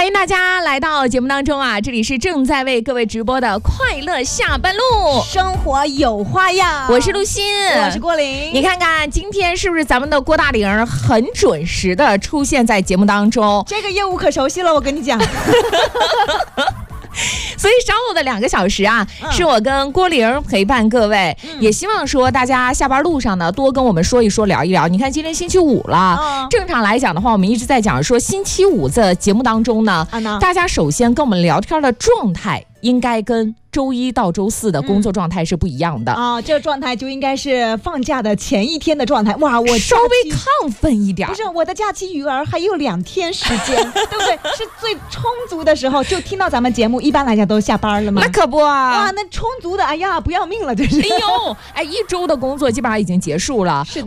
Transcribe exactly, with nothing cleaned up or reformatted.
欢迎大家来到节目当中啊！这里是正在为各位直播的快乐下班路， 生活有花样。 我是陆欣， 我是郭玲。 你看看今天是不是咱们的郭大玲很准时的出现在节目当中？ 这个业务可熟悉了，我跟你讲。 所以稍后的两个小时啊，嗯、是我跟郭玲陪伴各位、嗯，也希望说大家下班路上呢多跟我们说一说聊一聊。你看今天星期五了、嗯，正常来讲的话，我们一直在讲说星期五在节目当中呢、啊，大家首先跟我们聊天的状态应该跟周一到周四的工作状态是不一样的、 嗯、啊，这个状态就应该是放假的前一天的状态。哇，我稍微亢奋一点。 不是，我的假期余额还有两天时间，对不对？是最充足的时候，就听到咱们节目，一般来讲都下班了吗？ 那可不啊！ 哇，那充足的，哎呀，不要命了，这是。 哎呦，哎，一周的工作基本上已经结束了。 是。